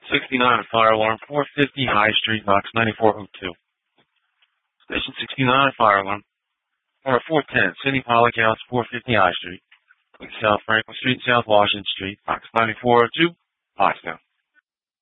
69 fire alarm, 450 High Street, box 9402. Station 69 fire alarm, or 410 Sidney Pollock House, 450 High Street, South Franklin Street, South Washington Street, box 9402, Pottstown.